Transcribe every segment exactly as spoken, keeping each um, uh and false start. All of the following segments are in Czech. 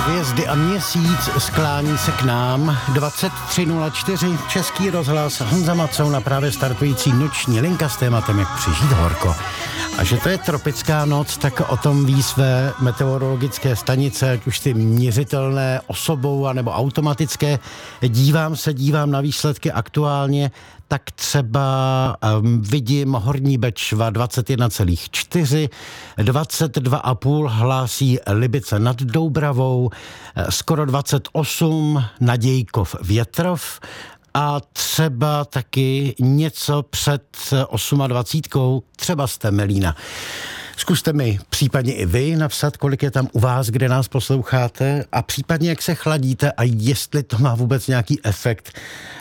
Hvězdy a měsíc sklání se k nám. dvacet tři nula čtyři Český rozhlas, Honza Macouna, právě startující noční linka s tématem, jak přežít horko. A že to je tropická noc, tak o tom ví své meteorologické stanice, ať už ty měřitelné osobou anebo automatické. Dívám se, dívám na výsledky aktuálně, tak třeba um, vidím Horní Bečva dvacet jedna celá čtyři, dvacet dva celá pět hlásí Libice nad Doubravou, skoro dvacet osm Nadějkov Větrov a třeba taky něco před dvacet osm třeba z Temelína. Zkuste mi případně i vy napsat, kolik je tam u vás, kde nás posloucháte a případně jak se chladíte a jestli to má vůbec nějaký efekt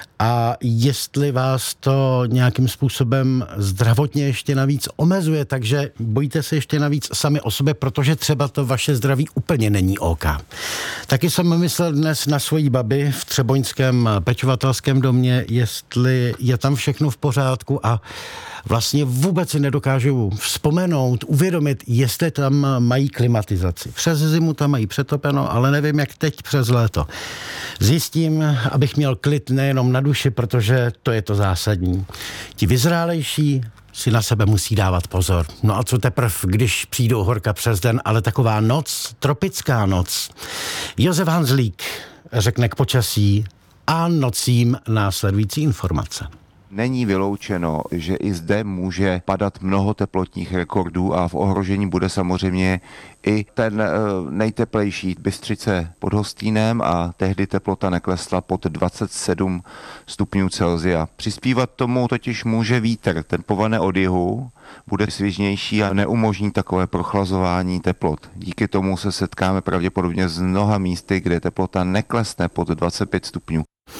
a jestli vás to nějakým způsobem zdravotně ještě navíc omezuje, takže bojíte se ještě navíc sami o sobě, protože třeba to vaše zdraví úplně není OK. Taky jsem myslel dnes na svojí babi v Třeboňském pečovatelském domě, jestli je tam všechno v pořádku a vlastně vůbec si nedokážu vzpomenout, uvědomit, jestli tam mají klimatizaci. Přes zimu tam mají přetopeno, ale nevím, jak teď přes léto. Zjistím, abych měl klid nejenom na duši, protože to je to zásadní. Ti vyzrálejší si na sebe musí dávat pozor. No a co teprv, když přijdou horka přes den, ale taková noc, tropická noc. Josef Hanzlík řekne k počasí a nocím následující informace. Není vyloučeno, že i zde může padat mnoho teplotních rekordů a v ohrožení bude samozřejmě i ten nejteplejší Bystřice pod Hostýnem a tehdy teplota neklesla pod dvacet sedm stupňů Celsia. Přispívat tomu totiž může vítr, ten povane od jihu, bude svižnější a neumožní takové prochlazování teplot. Díky tomu se setkáme pravděpodobně s mnoha místy, kde teplota neklesne pod dvacet pět stupňů.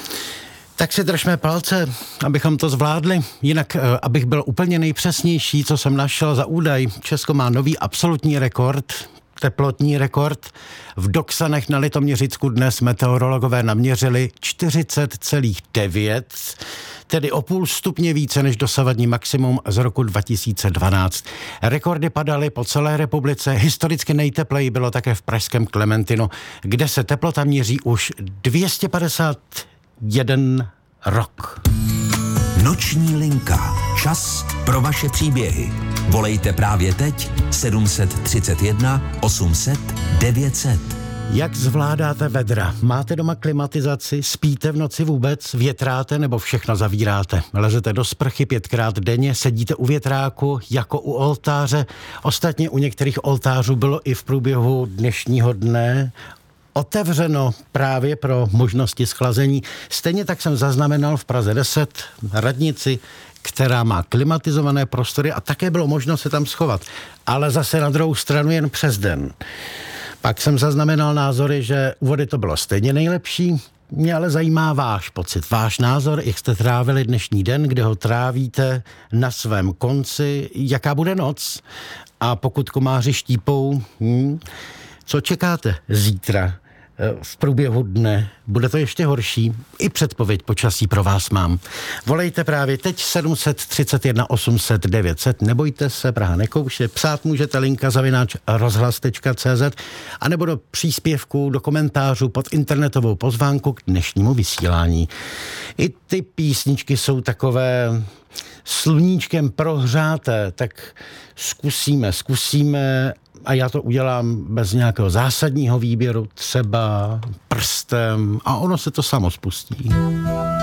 Tak si držme palce, abychom to zvládli. Jinak, abych byl úplně nejpřesnější, co jsem našel za údaj, Česko má nový absolutní rekord, teplotní rekord. V Doksanech na Litoměřicku dnes meteorologové naměřili čtyřicet celá devět, tedy o půl stupně více než dosavadní maximum z roku dva tisíce dvanáct. Rekordy padaly po celé republice, historicky nejtepleji bylo také v pražském Klementinu, kde se teplota měří už dvě stě padesát jeden rok. Noční linka. Čas pro vaše příběhy. Volejte právě teď sedm set třicet jedna osm set devět set. Jak zvládáte vedra? Máte doma klimatizaci? Spíte v noci vůbec? Větráte nebo všechno zavíráte? Lezete do sprchy pětkrát denně? Sedíte u větráku jako u oltáře? Ostatně u některých oltářů bylo i v průběhu dnešního dne otevřeno právě pro možnosti schlazení. Stejně tak jsem zaznamenal v Praze deset radnici, která má klimatizované prostory a také bylo možno se tam schovat. Ale zase na druhou stranu jen přes den. Pak jsem zaznamenal názory, že u vody to bylo stejně nejlepší. Mě ale zajímá váš pocit, váš názor, jak jste trávili dnešní den, kde ho trávíte na svém konci, jaká bude noc. A pokud komáři štípou, hm, co čekáte zítra? V průběhu dne bude to ještě horší. I předpověď počasí pro vás mám. Volejte právě teď sedm set třicet jedna osm set devět set. Nebojte se, Praha nekouše. Psát můžete linka zavináč rozhlas tečka cé zet a nebo do příspěvku, do komentářů pod internetovou pozvánku k dnešnímu vysílání. I ty písničky jsou takové sluníčkem prohřáté, tak zkusíme, zkusíme a já to udělám bez nějakého zásadního výběru, třeba prstem a ono se to samo spustí.